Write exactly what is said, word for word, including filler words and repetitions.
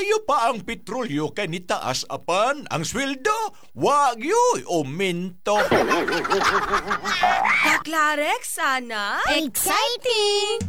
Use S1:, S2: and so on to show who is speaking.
S1: Maayo pa ang petrolyo kay nitaas apan ang sweldo wa gyud uminto.
S2: Kaklarek, sana?
S3: Exciting!